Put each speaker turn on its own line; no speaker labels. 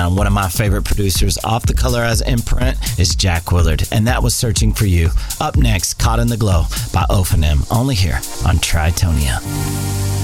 one of my favorite producers off the Colorize imprint is Jack Willard, and that was Searching for You. Up next, Caught in the Glow by Ophanim, only here on Tritonia.